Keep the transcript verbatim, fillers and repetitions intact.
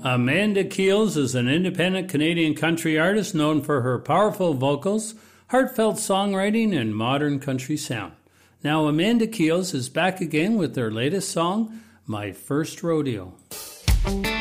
Amanda Keels is an independent Canadian country artist known for her powerful vocals, heartfelt songwriting, and modern country sound. Now Amanda Keels is back again with their latest song, My First Rodeo.